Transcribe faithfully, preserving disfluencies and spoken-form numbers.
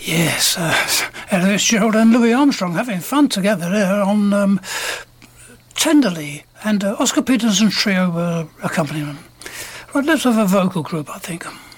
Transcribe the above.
Yes, uh, Ella Fitzgerald and Louis Armstrong having fun together there on um, Tenderly, and uh, Oscar Peterson Trio were accompanying them. Right, let's have a vocal group, I think.